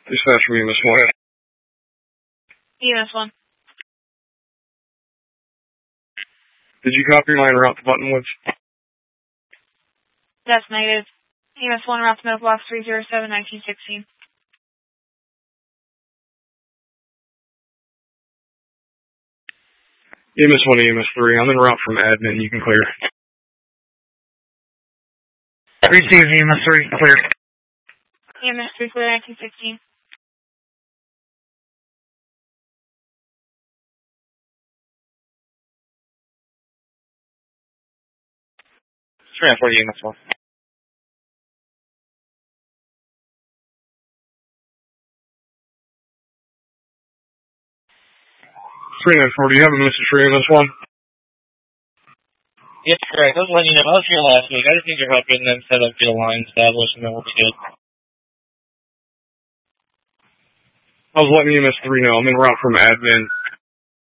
Dispatch from EMS 1. EMS 1. Did you copy line route to Buttonwoods? That's negative. EMS 1 route to Middle Block 307, 1916. EMS 1 to EMS 3. I'm en route from admin. You can clear. Receive EMS 3, clear. EMS 3 clear, 1916. Transport EMS 1. 3940, do you have a message for EMS 1? Yes, correct. I was letting you know, I was here last week. I just need your help getting them set up, get a line established, and then we'll be good. I was letting EMS 3 know. I'm en route from admin.